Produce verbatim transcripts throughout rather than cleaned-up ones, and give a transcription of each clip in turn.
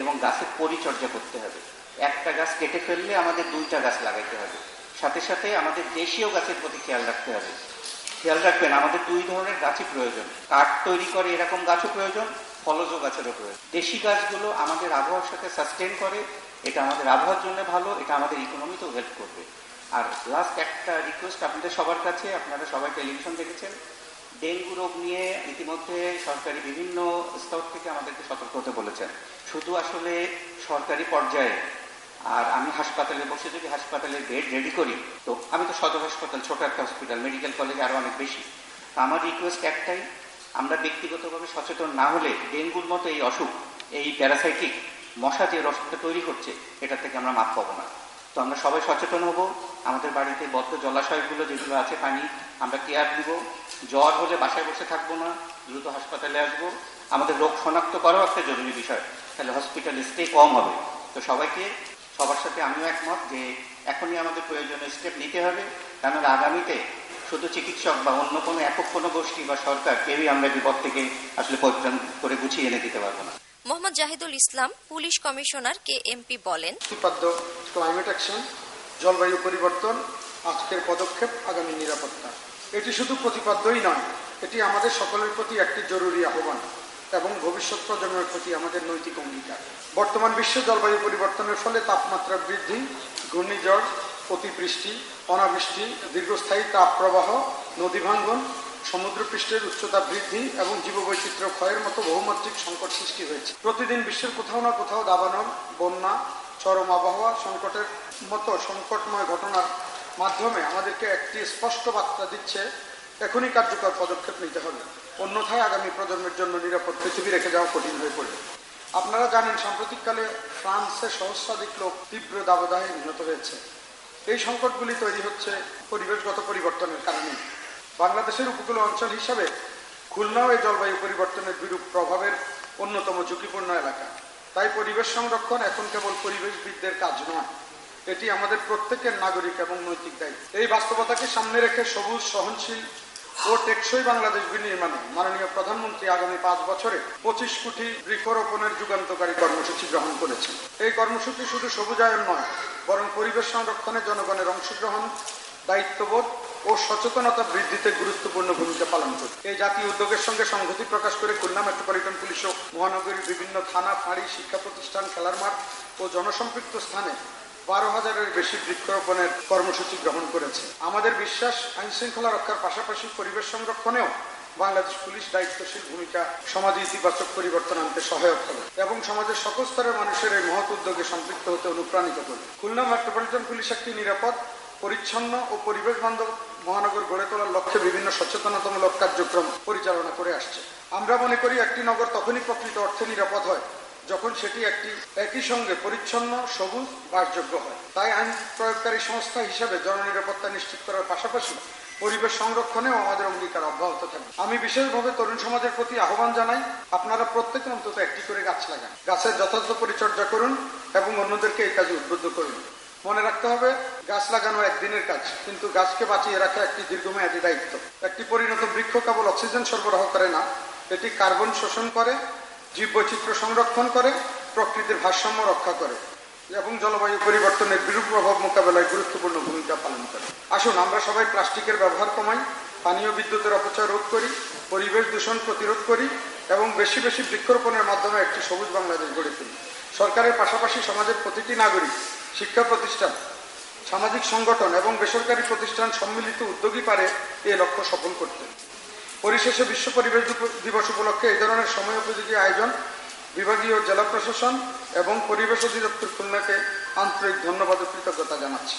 এবং গাছের পরিচর্যা করতে হবে। একটা গাছ কেটে ফেললে আমাদের দুইটা গাছ লাগাইতে হবে। সাথে সাথে আমাদের দেশীয় গাছের প্রতি খেয়াল রাখতে হবে। খেয়াল রাখবেন, আমাদের দুই ধরনের গাছই প্রয়োজন। কাঠ তৈরি করে এরকম গাছও প্রয়োজন, ফলজ গাছেরও প্রয়োজন। দেশি গাছগুলো আমাদের আবহাওয়ার সাথে সাস্টেন করে, এটা আমাদের আবহাওয়ার জন্য ভালো, এটা আমাদের ইকোনমিতেও হেল্প করবে। আর লাস্ট একটা রিকোয়েস্ট আপনাদের সবার কাছে, আপনারা সবাই টেলিভিশন দেখেছেন, ডেঙ্গু রোগ নিয়ে ইতিমধ্যে সরকারি বিভিন্ন স্তর থেকে আমাদেরকে সতর্ক হতে বলেছেন। শুধু আসলে সরকারি পর্যায়ে, আর আমি হাসপাতালে বসে যদি হাসপাতালের বেড রেডি করি, তো আমি তো সদর হাসপাতাল, ছোট একটা হসপিটাল, মেডিকেল কলেজ আরও অনেক বেশি। তো আমার রিকোয়েস্ট একটাই, আমরা ব্যক্তিগতভাবে সচেতন না হলে ডেঙ্গুর মতো এই অসুখ, এই প্যারাসাইটিক মশা যে অসুখটা তৈরি করছে, এটা থেকে আমরা মাপ পাবো না। তো আমরা সবাই সচেতন হব, আমাদের বাড়িতে বদ্ধ জলাশয়গুলো যেগুলো আছে পানি, আমরা কেয়ার দিব। জ্বর হলে বাসায় বসে থাকবো না, দ্রুত হাসপাতালে আসবো। আমাদের রোগ শনাক্ত করাও একটা জরুরি বিষয়, তাহলে হসপিটালে স্টে কম হবে। তো সবাইকে, সবার সাথে আমিও একমত যে এখনই আমাদের প্রয়োজনীয় স্টেপ নিতে হবে, কারণ আগামীতে শুধু চিকিৎসক বা অন্য কোনো একক কোনো গোষ্ঠী বা সরকার কেউই আমরা বিপদ থেকে আসলে পরিত্রাণ করে গুছিয়ে এনে দিতে পারবো না। মোহাম্মদ জাহিদুল ইসলাম, পুলিশ কমিশনার, কে এমপি বলেন, প্রতিপাদ্য ক্লাইমেট অ্যাকশন, জলবায়ু পরিবর্তন, আজকের পদক্ষেপ, আগামী নিরাপত্তা, এটি শুধু প্রতিপাদ্যই নয়, এটি আমাদের সকলের প্রতি একটি জরুরি আহ্বান এবং ভবিষ্যৎ প্রজন্মের প্রতি আমাদের নৈতিক অঙ্গীকার। বর্তমান বিশ্বে জলবায়ু পরিবর্তনের ফলে তাপমাত্রা বৃদ্ধি, ঘূর্ণিঝড়, অতিবৃষ্টি, অনাবৃষ্টি, দীর্ঘস্থায়ী তাপ প্রবাহ, নদী ভাঙ্গন, সমুদ্রপৃষ্ঠের উচ্চতা বৃদ্ধি এবং জীববৈচিত্র্য ক্ষয়ের মতো বহুমাত্রিক সংকট সৃষ্টি হয়েছে। প্রতিদিন বিশ্বের কোথাও না কোথাও দাবানল, বন্যা, চরম আবহাওয়া সংকটের মতো সংকটময় ঘটনার মাধ্যমে আমাদেরকে একটি স্পষ্ট বার্তা দিচ্ছে, এখনই কার্যকর পদক্ষেপ নিতে হবে, অন্যথায় আগামী প্রজন্মের জন্য নিরাপদ পৃথিবী রেখে যাওয়া কঠিন হয়ে পড়বে। আপনারা জানেন, সাম্প্রতিককালে ফ্রান্সে সহস্রাধিক লোক তীব্র দাবদাহে নিহত হয়েছে। এই সংকটগুলি তৈরি হচ্ছে পরিবেশগত পরিবর্তনের কারণে। বাংলাদেশের উপকূল অঞ্চল হিসাবে খুলনাও এই জলবায়ু পরিবর্তনের বিরূপ প্রভাবের অন্যতম ঝুঁকিপূর্ণ এলাকা। তাই পরিবেশ সংরক্ষণ এখন কেবল পরিবেশবিদদের কাজ নয়, এটি আমাদের প্রত্যেকের নাগরিক এবং নৈতিক দায়িত্ব। এই বাস্তবতাকে সামনে রেখে সবুজ, সহনশীল ও টেকসই বাংলাদেশ বিনির্মাণে মাননীয় প্রধানমন্ত্রী আগামী পাঁচ বছরে পঁচিশ কোটি বৃক্ষরোপণের যুগান্তকারী কর্মসূচি গ্রহণ করেছেন। এই কর্মসূচি শুধু সবুজায়ন নয়, বরং পরিবেশ সংরক্ষণে জনগণের অংশগ্রহণ, দায়িত্ববোধ ও সচেতনতা বৃদ্ধিতে গুরুত্বপূর্ণ ভূমিকা পালন করে। এই জাতীয় উদ্যোগের সঙ্গে সংহতি প্রকাশ করে খুলনা মেট্রোপলিটন পুলিশ ও মহানগরীর বিভিন্ন থানা, ফাঁড়ি, শিক্ষা প্রতিষ্ঠান, খেলার মাঠ ও জনসম্পৃক্ত স্থানে বারো হাজারের বেশি বৃক্ষরোপণের কর্মসূচি গ্রহণ করেছে। আমাদের বিশ্বাস, আইন শৃঙ্খলা রক্ষার পাশাপাশি পরিবেশ সংরক্ষণেও বাংলাদেশ পুলিশ দায়িত্বশীল ভূমিকা সমাজে ইতিবাচক পরিবর্তন আনতে সহায়ক হবে এবং সমাজের সকল স্তরের মানুষের এই মহৎ উদ্যোগে সম্পৃক্ত হতে অনুপ্রাণিত করবে। খুলনা মেট্রোপলিটন পুলিশ একটি নিরাপদ, পরিচ্ছন্ন ও পরিবেশ বান্ধব মহানগর গড়ে তোলার লক্ষ্যে বিভিন্ন সচেতনতামূলক কার্যক্রম পরিচালনা করে আসছে। আমরা মনে করি, একটি নগর তখনই প্রকৃত অর্থে নিরাপদ হয় যখন সেটি একটি একই সঙ্গে পরিচ্ছন্ন, সবুজ, বাসযোগ্য হয়। তাই আইন প্রয়োগকারী সংস্থা হিসেবে জননিরাপত্তা নিশ্চিত করার পাশাপাশি পরিবেশ সংরক্ষণেও আমাদের অঙ্গীকার অব্যাহত থাকবে। আমি বিশেষভাবে তরুণ সমাজের প্রতি আহ্বান জানাই, আপনারা প্রত্যেকে অন্তত একটি করে গাছ লাগান, গাছের যথাযথ পরিচর্যা করুন এবং অন্যদেরকে এই কাজে উদ্বুদ্ধ করুন। মনে রাখতে হবে, গাছ লাগানো একদিনের কাজ, কিন্তু গাছকে বাঁচিয়ে রাখা একটি দীর্ঘমেয়াদী দায়িত্ব। একটি পরিণত বৃক্ষ কেবল অক্সিজেন সরবরাহ করে না, এটি কার্বন শোষণ করে, জীববৈচিত্র্য সংরক্ষণ করে, প্রকৃতির ভারসাম্য রক্ষা করে এবং জলবায়ু পরিবর্তনের বিরূপ প্রভাব মোকাবেলায় গুরুত্বপূর্ণ ভূমিকা পালন করে। আসুন আমরা সবাই প্লাস্টিকের ব্যবহার কমাই, পানীয় বিদ্যুতের অপচয় রোধ করি, পরিবেশ দূষণ প্রতিরোধ করি এবং বেশি বেশি বৃক্ষরোপণের মাধ্যমে একটি সবুজ বাংলাদেশ গড়ে তুলি। সরকারের পাশাপাশি সমাজের প্রতিটি নাগরিক, শিক্ষা প্রতিষ্ঠান, সামাজিক সংগঠন এবং বেসরকারি প্রতিষ্ঠান সম্মিলিত উদ্যোগই পারে এ লক্ষ্য সফল করতে। পরিশেষে বিশ্ব পরিবেশ দিবস উপলক্ষে এই ধরনের সময়োপযোগী আয়োজন বিভাগীয় জেলা প্রশাসন এবং পরিবেশ অধিদপ্তর খুলনাকে আন্তরিক ধন্যবাদ ও কৃতজ্ঞতা জানাচ্ছি।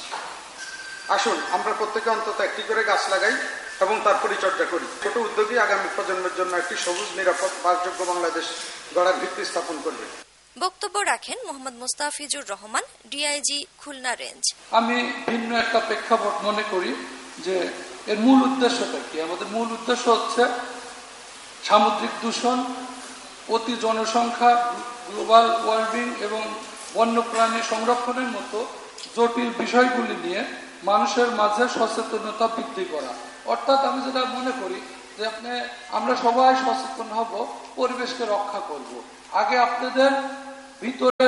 আসুন আমরা প্রত্যেকে অন্তত একটি করে গাছ লাগাই এবং তার পরিচর্যা করি। ছোট উদ্যোগই আগামী প্রজন্মের জন্য একটি সবুজ, নিরাপদ, বাসযোগ্য বাংলাদেশ গড়ার ভিত্তি স্থাপন করবে। বক্তব্য রাখেন মোহাম্মদ মুস্তাফিজুর রহমান, ডিআইজি, খুলনা রেঞ্জ। আমি ভিন্ন একটা প্রেক্ষাপট মনে করি যে এর মূল উদ্দেশ্যটা কি। আমাদের মূল উদ্দেশ্য হচ্ছে সামুদ্রিক দূষণ, অতি জনসংখ্যা, গ্লোবাল ওয়ার্মিং এবং বন্যপ্রাণী সংরক্ষণের মতো জটিল বিষয়গুলি নিয়ে মানুষের মাঝে সচেতনতা বৃদ্ধি করা। অর্থাৎ আমি যেটা মনে করি যে আপনি আমরা সবাই সচেতন হব, পরিবেশকে রক্ষা করব। আগে আপনাদের ভিতরে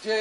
যে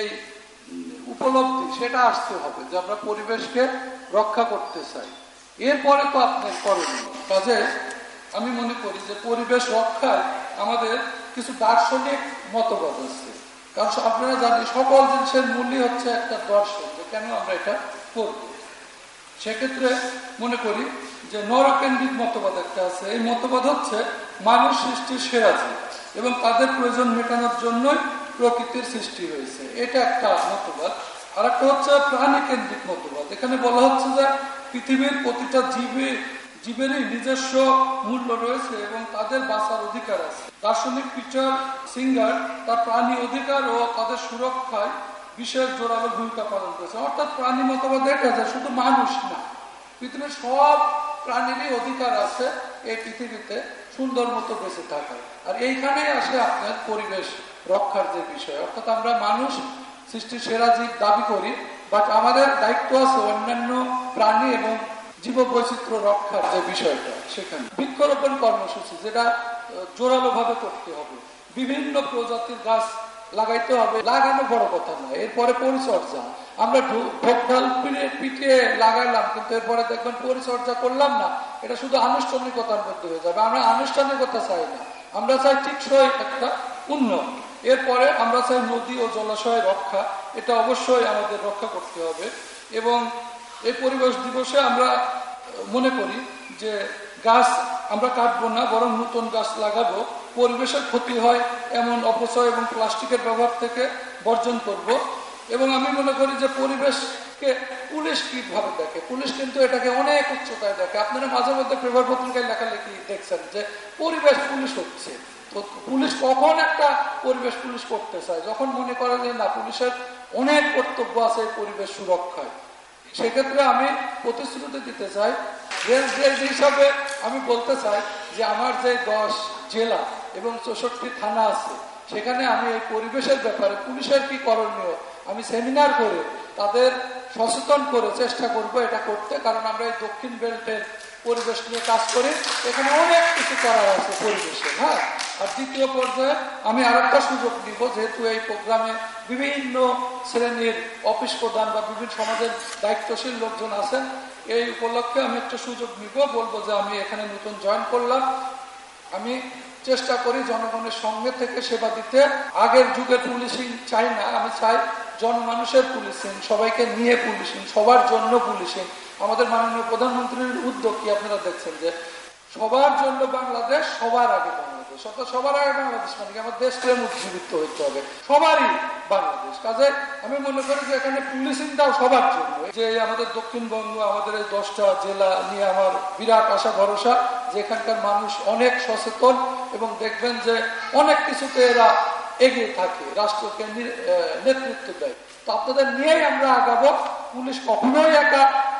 উপলব্ধি সেটা আসতে হবে যে আমরা পরিবেশকে রক্ষা করতে চাই। এরপরে তো আপনার করণীয় কাজে আমি মনে করি যে পরিবেশ রক্ষায় আমাদের কিছু দার্শনিক মতবাদ আছে, কারণ আপনারা জানি সকল জিনিসের মূলই হচ্ছে একটা দর্শন যে কেন আমরা এটা করব। সেক্ষেত্রে মনে করি যে নরকেন্দ্রিক মতবাদ একটা আছে। এই মতবাদ হচ্ছে মানুষ সৃষ্টির সেরা জীব এবং তাদের প্রয়োজন মেটানোর জন্যই প্রকৃতির সৃষ্টি হয়েছে, এটা একটা মতবাদ। আর একটা হচ্ছে প্রাণী কেন্দ্রিক মতবাদ। এখানে বলা হচ্ছে যে পৃথিবীর প্রতিটা জীবে জীবেরই নিজস্ব মূল্য রয়েছে এবং তাদের বাঁচার অধিকার আছে। দার্শনিক পিটার সিঙ্গার তার প্রাণী অধিকার ও তাদের সুরক্ষায় বিশেষ জোরালো ভূমিকা পালন করেছে। অর্থাৎ প্রাণী মতবাদ এটা যে শুধু মানুষ না, পৃথিবীর সব প্রাণীরই অধিকার আছে এই পৃথিবীতে সুন্দর মতো বেঁচে থাকার। আর এইখানেই আসে আপনার পরিবেশ রক্ষার যে বিষয়, অর্থাৎ আমরা মানুষ সৃষ্টির সেরা জীব দাবি করি, বাট আমাদের দায়িত্ব আছে অন্যান্য প্রাণী এবং জীব বৈচিত্র্য রক্ষার যে বিষয়টা, সেখানে বৃক্ষরোপণ কর্মসূচি যেটা জোরালো ভাবে করতে হবে, বিভিন্ন প্রজাতির গাছ লাগাইতে হবে। লাগানো বড় কথা নয়, এরপরে পরিচর্যা। আমরা ঢোক ঢাল পিটিয়ে লাগাইলাম কিন্তু এরপরে দেখবেন পরিচর্যা করলাম না, এটা শুধু আনুষ্ঠানিকতার মধ্যে হয়ে যাবে। আমরা আনুষ্ঠানিকতা চাই না, আমরা চাই টিকসই একটা উন্নয়ন। এরপরে আমরা চাই নদী ও জলাশয় রক্ষা, এটা অবশ্যই আমাদের রক্ষা করতে হবে। এবং এই পরিবেশ দিবসে আমরা মনে করি যে গাছ আমরা কাটবো না, বরং নতুন গাছ লাগাবো। পরিবেশের ক্ষতি হয় এমন অপচয় এবং প্লাস্টিকের ব্যবহার থেকে বর্জন করব। এবং আমি মনে করি যে পরিবেশকে পুলিশ কিভাবে দেখে, পুলিশ কিন্তু এটাকে অনেক উচ্চতায় দেখে। আপনারা মাঝে মধ্যে পেপার পত্রিকায় লেখালেখি দেখছেন যে পরিবেশ পুলিশ হচ্ছে। তো পুলিশ কখন একটা পরিবেশ পুলিশ করতে চায়? যখন মনে করে যে না, পুলিশের অনেক কর্তব্য আছে পরিবেশ সুরক্ষায়। সেক্ষেত্রে আমি প্রতিশ্রুতি দিতে চাই, যে হিসাবে আমি বলতে চাই যে আমার যে দশ জেলা এবং চৌষট্টি থানা আছে, সেখানে আমি এই পরিবেশের ব্যাপারে পুলিশের কি করণীয় আমি সেমিনার করে তাদের সচেতন করে চেষ্টা করব এটা করতে। কারণ আমরা এই দক্ষিণ বেল্টের পরিবেশ নিয়ে কাজ করি, এখানে অনেক কিছু করার আছে পরিবেশে। হ্যাঁ, আর দ্বিতীয় পর্যায়ে আমি আর একটা সুযোগ নিব, যেহেতু এই প্রোগ্রামে বিভিন্ন শ্রেণীর অফিস প্রধান বা বিভিন্ন সমাজের দায়িত্বশীল লোকজন আছেন, এই উপলক্ষে আমি একটা সুযোগ নিব, বলবো যে আমি এখানে নতুন জয়েন করলাম। আমি চেষ্টা করি জনগণের সঙ্গে থেকে সেবা দিতে। আগের যুগের পুলিশিং চাই না, আমি চাই জনমানুষের পুলিশিং, সবাইকে নিয়ে পুলিশিং, সবার জন্য পুলিশিং। আমাদের মাননীয় প্রধানমন্ত্রীর উদ্যোগ কি আপনারা দেখছেন যে সবার জন্য বাংলাদেশ, সবার আগে বাংলাদেশ। অর্থাৎ সবার আগে বাংলাদেশ মানে কি আমার দেশপ্রেম উজ্জীবিত হইতে হবে, সবারই বাংলাদেশ। কাজে আমি মনে করি যে এখানে পুলিশিংটাও সবার জন্য। যে আমাদের দক্ষিণবঙ্গ, আমাদের এই দশটা জেলা নিয়ে আমার বিরাট আশা ভরসা যে এখানকার মানুষ অনেক সচেতন এবং দেখবেন যে অনেক কিছুতে এরা এগিয়ে থাকে, রাষ্ট্রকে নেতৃত্ব দেয়। তো আপনাদের নিয়েই আমরা আগাবো। পুলিশ কখনোই একা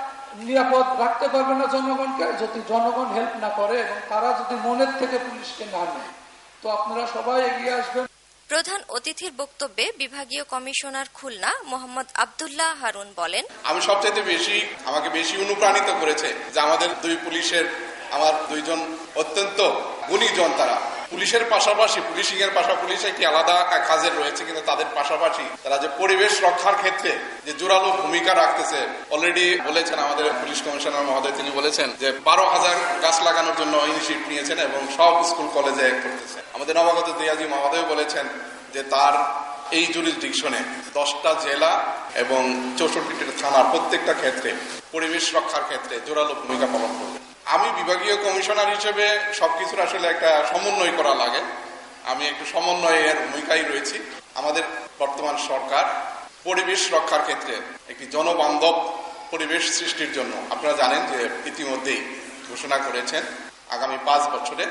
নিরাপদ রাখতে পারবে না জনগণকে যদি জনগণ হেল্প না করে এবং তারা যদি মনের থেকে পুলিশকে না নেয়। তো আপনারা সবাই এগিয়ে আসবেন। প্রধান অতিথির বক্তব্যে বিভাগীয় কমিশনার খুলনা মোহাম্মদ আব্দুল্লাহ হারুন বলেন, আমি সবচেয়ে বেশি আমাকে বেশি অনুপ্রাণিত করেছে যে আমাদের দুই পুলিশের আমার দুইজন অত্যন্ত গুণীজন, তারা পুলিশের পাশাপাশি পুলিশিং এর পাশাপাশি পুলিশ একটি আলাদা কাজের রয়েছে, কিন্তু তাদের পাশাপাশি তারা যে পরিবেশ রক্ষার ক্ষেত্রে যে জোরালো ভূমিকা রাখতেছে। অলরেডি বলেছেন আমাদের পুলিশ কমিশনার মহোদয়, তিনি বলেছেন যে বারো হাজার গাছ লাগানোর জন্য ইনিশিয়েটিভ নিয়েছেন এবং সব স্কুল কলেজে করতেছেন। আমাদের নবাগত দিয়াজি মহোদয় বলেছেন যে তার এই জুরিসডিকশনে দশটা জেলা এবং চৌষট্টি থানার প্রত্যেকটা ক্ষেত্রে পরিবেশ রক্ষার ক্ষেত্রে জোরালো ভূমিকা পালন করবে। আমি বিভাগীয় কমিশনার হিসেবে সবকিছুর আসলে একটা সমন্বয় করা লাগে, আমি একটু সমন্বয়ের ভূমিকায় রয়েছি। আমাদের বর্তমান সরকার পরিবেশ রক্ষার ক্ষেত্রে একটি জনবান্ধব পরিবেশ সৃষ্টির জন্য আপনারা জানেন যে ইতিমধ্যেই ঘোষণা করেছেন আগামী পাঁচ বছরে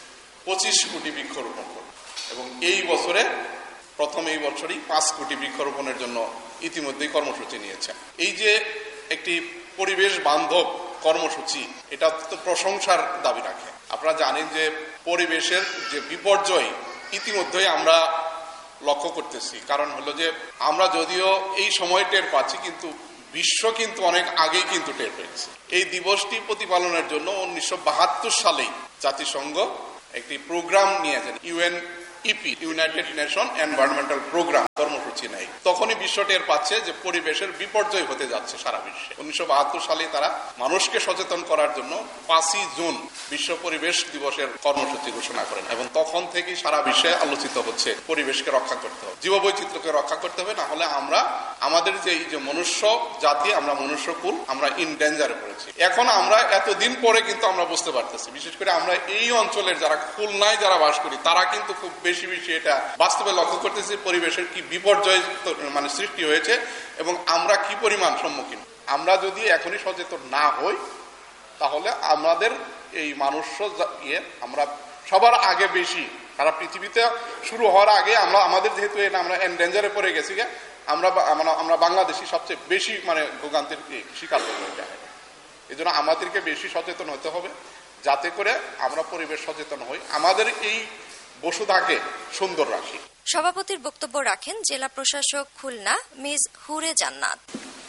পঁচিশ কোটি বৃক্ষরোপণ করবে এবং এই বছরে প্রথম এই বছরই পাঁচ কোটি বৃক্ষরোপণের জন্য ইতিমধ্যেই কর্মসূচি নিয়েছেন। এই যে একটি পরিবেশ বান্ধব কর্মসূচি, এটা তো প্রশংসার দাবি রাখে। আপনারা জানেন যে পরিবেশের যে বিপর্যয় ইতিমধ্যেই আমরা লক্ষ্য করতেছি। কারণ হলো যে আমরা যদিও এই সময় টের পাচ্ছি, কিন্তু বিশ্ব কিন্তু অনেক আগেই কিন্তু টের পেয়েছে। এই দিবসটি প্রতিপালনের জন্য উনিশশো বাহাত্তর সালেই জাতিসংঘ একটি প্রোগ্রাম নিয়েছেন, UN E P United nation environmental programme কর্মসূচি নেয়। তখন বিশ্ব টের পাচ্ছে যে পরিবেশের বিপর্যয় হতে যাচ্ছে সারা বিশ্বে। উনিশশো বাহাত্তর সালে তারা মানুষকে সচেতন করার জন্য পাঁচই জুন বিশ্ব পরিবেশ দিবসের কর্মসূচি ঘোষণা করেন এবং তখন থেকেই সারা বিশ্বে আলোচিত হচ্ছে পরিবেশকে রক্ষা করতে হবে, জীববৈচিত্র্যকে রক্ষা করতে হবে, না হলে আমরা আমাদের যে এই যে মনুষ্য জাতি, আমরা মনুষ্যকুল, আমরা ইন ডেঞ্জারে পড়েছি। এখন আমরা এতদিন পরে কিন্তু আমরা বুঝতে পারতেছি, বিশেষ করে আমরা এই অঞ্চলের যারা খুলনায় যারা বাস করি তারা কিন্তু খুব বেশি বেশি এটা বাস্তবে লক্ষ্য করতেছি পরিবেশের কি বিপর্যয় মানে সৃষ্টি হয়েছে এবং আমরা কি পরিমাণ সম্মুখীন। আমরা যদি এখনই সচেতন না হই তাহলে আমাদের এই মানুষ ইয়ে আমরা সবার আগে বেশি সারা পৃথিবীতে শুরু হওয়ার আগে আমরা আমাদের যেহেতু এটা আমরা এন্ডেঞ্জারে পড়ে গেছি, আমরা আমরা বাংলাদেশি সবচেয়ে বেশি মানে ভোগান্তির শিকার হয়ে যায়। এই জন্য আমাদেরকে বেশি সচেতন হতে হবে যাতে করে আমরা পরিবেশ সচেতন হই, আমাদের এই বসুধাকে সুন্দর রাখি। সভাপতির বক্তব্য রাখেন জেলা প্রশাসক খুলনা মিজ হুরে জান্নাত।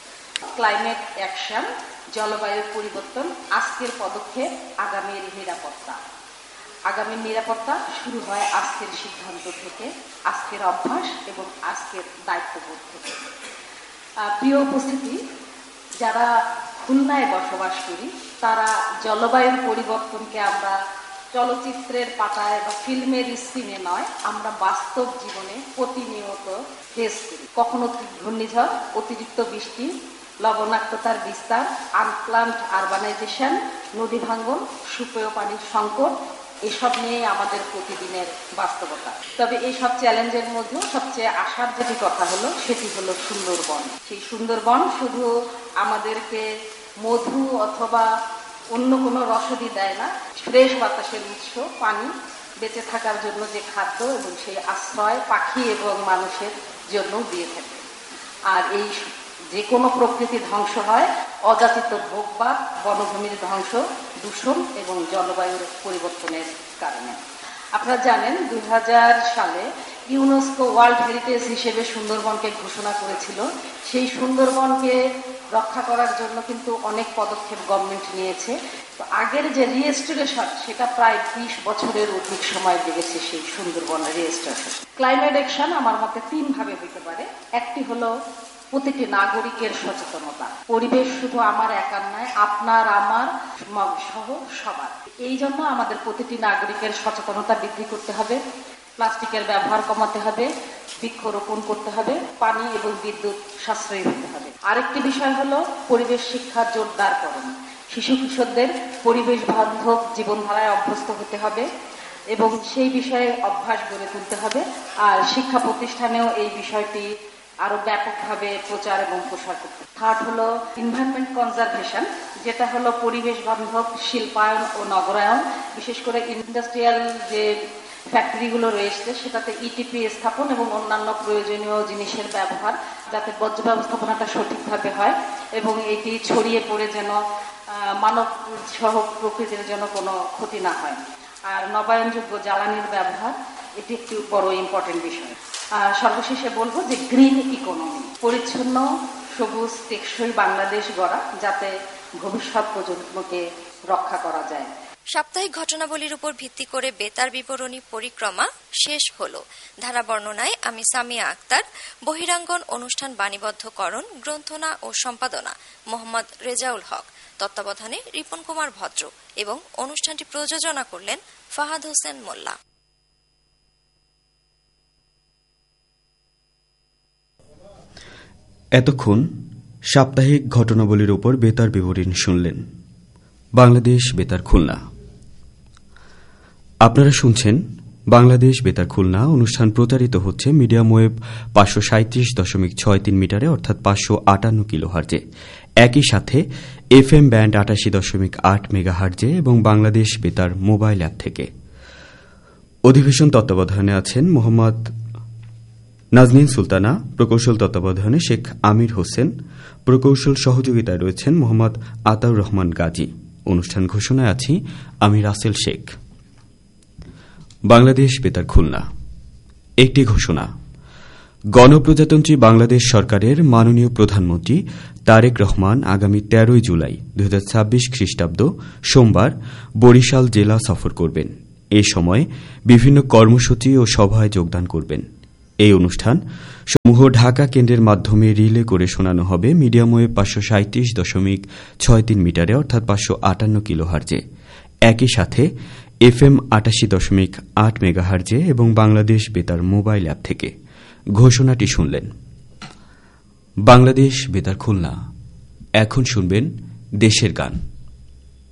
ক্লাইমেট অ্যাকশন, জলবায়ু পরিবর্তন, আজকের পদক্ষেপ, আগামীর নিরাপত্তা। আগামীর নিরাপত্তা শুরু হয় আজকের সিদ্ধান্ত থেকে, আজকের অভ্যাস এবং আজকের দায়িত্ববোধ থেকে। প্রিয় উপস্থিতি, যারা খুলনায় বসবাস করি তারা জলবায়ুর পরিবর্তনকে আমরা চলচ্চিত্রের পাতায় বা ফিল্মের স্ক্রিনে নয়, আমরা বাস্তব জীবনে প্রতিনিয়ত ফেস করি। কখনো ঘূর্ণিঝড়, অতিরিক্ত বৃষ্টি, লবণাক্ততার বিস্তার, আনপ্লান্ট আরবানাইজেশন, নদী ভাঙ্গন, সুপেয় পানির সংকট, এসব নিয়ে আমাদের প্রতিদিনের বাস্তবতা। তবে এই সব চ্যালেঞ্জের মধ্যেও সবচেয়ে আশার যেটি কথা হলো সেটি হলো সুন্দরবন। সেই সুন্দরবন শুধু আমাদেরকে মধু অথবা অন্য কোনো রসদি দেয় না, ফ্রেশ বাতাসের উৎস, পানি, বেঁচে থাকার জন্য যে খাদ্য এবং সেই আশ্রয় পাখি এবং মানুষের জন্য দিয়ে থাকে। আর এই যে কোনো প্রকৃতি ধ্বংস হয় অযাচিত ভোগবাদ, বনভূমির ধ্বংস, দূষণ এবং জলবায়ুর পরিবর্তনের কারণে। আপনারা জানেন দুই হাজার সালে ইউনেস্কো ওয়ার্ল্ড হেরিটেজ হিসেবে সুন্দরবনকে ঘোষণা করেছিল। সেই সুন্দরবনকে রক্ষা করার জন্য কিন্তু অনেক পদক্ষেপ গভর্নমেন্ট নিয়েছে। তো আগের যে রিস্টোরেশন সেটা প্রায় বিশ বছরের অধিক সময় লেগেছে সেই সুন্দরবনের রিস্টোরেশন। ক্লাইমেট অ্যাকশন আমার মতে তিন ভাবে হতে পারে। একটি হলো প্রতিটি নাগরিকের সচেতনতা। পরিবেশ শুধু আমার একার নয়, আপনার আমার সহ সবার। এই জন্য আমাদের প্রতিটি নাগরিকের সচেতনতা বৃদ্ধি করতে হবে, প্লাস্টিকের ব্যবহার কমাতে হবে, বৃক্ষরোপণ করতে হবে, পানি এবং বিদ্যুৎ সাশ্রয়ী হতে হবে। আরেকটি বিষয় হলো পরিবেশ শিক্ষার জোরদারকরণ। শিশু কিশোরদের পরিবেশ বান্ধব জীবনধারায় অভ্যস্ত হতে হবে এবং সেই বিষয়ে অভ্যাস গড়ে তুলতে হবে। আর শিক্ষা প্রতিষ্ঠানেও এই বিষয়টি আরো ব্যাপকভাবে প্রচার এবং প্রসার করতে। থার্ড হলো এনভায়রনমেন্ট কনজারভেশন, যেটা হলো পরিবেশ বান্ধব শিল্পায়ন ও নগরায়ন। বিশেষ করে ইন্ডাস্ট্রিয়াল যে ফ্যাক্টরিগুলো রয়েছে সেটাতে ইটিপি স্থাপন এবং অন্যান্য প্রয়োজনীয় জিনিসের ব্যবহার, যাতে বর্জ্য ব্যবস্থাপনাটা সঠিকভাবে হয় এবং এটি ছড়িয়ে পড়ে যেন মানব সহ প্রকৃতির জন্য কোনো ক্ষতি না হয়। আর নবায়নযোগ্য জ্বালানির ব্যবহার, এটি একটি বড় ইম্পর্টেন্ট বিষয়। সর্বশেষে বলবো যে গ্রিন ইকোনমি, পরিচ্ছন্ন সবুজ টেকসই বাংলাদেশ গড়া, যাতে ভবিষ্যৎ প্রজন্মকে রক্ষা করা যায়। সাপ্তাহিক ঘটনাবলীর উপর ভিত্তি করে বেতার বিবরণী পরিক্রমা শেষ হলো। ধারা বর্ণনায় আমি সামিয়া আক্তার, বহিরাঙ্গন অনুষ্ঠান বাণীবদ্ধকরণ, গ্রন্থনা ও সম্পাদনা মোহাম্মদ রেজাউল হক, তত্ত্বাবধানে রিপন কুমার ভদ্র এবং অনুষ্ঠানটি প্রযোজনা করলেন ফাহাদ হোসেন মোল্লা। এতক্ষণ সাপ্তাহিক ঘটনাবলীর উপর বেতার বিবরণ শুনলেন বাংলাদেশ বেতার খুলনা। আপনারা শুনছেন বাংলাদেশ বেতার খুলনা। অনুষ্ঠান প্রচারিত হচ্ছে মিডিয়াম ওয়েভ পাঁচশো সাঁত্রিশ দশমিক ছয় তিন মিটারে অর্থাৎ পাঁচশো আটান্ন কিলো হার্জে, একই সাথে এফ এম ব্যান্ড আটাশি দশমিক আট মেগা হার্জে এবং বাংলাদেশ বেতার মোবাইল অ্যাপ থেকে। অধিবেশন তত্ত্বাবধানে আছেন মোহাম্মদ নাজনীন সুলতানা, প্রকৌশল তত্ত্বাবধানে শেখ আমির হোসেন, প্রকৌশল সহযোগিতায় রয়েছেন মোহাম্মদ আতাউর রহমান গাজী। অনুষ্ঠান ঘোষণায় আছি আমি রাসেল শেখ। বাংলাদেশ বেতার খুলনা। একটি ঘোষণা। গণপ্রজাতন্ত্রী বাংলাদেশ সরকারের মাননীয় প্রধানমন্ত্রী তারেক রহমান আগামী তেরোই জুলাই দুই হাজার ছাব্বিশ খ্রিস্টাব্দ সোমবার বরিশাল জেলা সফর করবেন। এ সময় বিভিন্ন কর্মসূচি ও সভায় যোগদান করবেন। এই অনুষ্ঠান সমূহ ঢাকা কেন্দ্রের মাধ্যমে রিলে করে শোনানো হবে মিডিয়াম ওয়েভ পাঁচশো সাঁত্রিশ দশমিক ছয় তিন মিটারে অর্থাৎ পাঁচশো আটান্ন কিলোহার্জে। একই সাথে এফএম আটাশি দশমিক আট মেগাহার্জে এবং বাংলাদেশ বেতার মোবাইল অ্যাপ থেকে। ঘোষণাটি শুনলেন। বাংলাদেশ বেতার খুলনা। এখন শুনবেন দেশের গান।